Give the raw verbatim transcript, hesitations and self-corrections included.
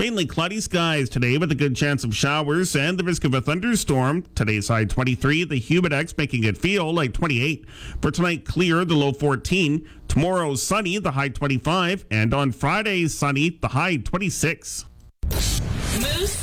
Mainly cloudy skies today with a good chance of showers and the risk of a thunderstorm. Today's high twenty-three, the humidex making it feel like twenty-eight. For tonight, clear, the low fourteen. Tomorrow, sunny, the high twenty-five. And on Friday, sunny, the high twenty-six. Moose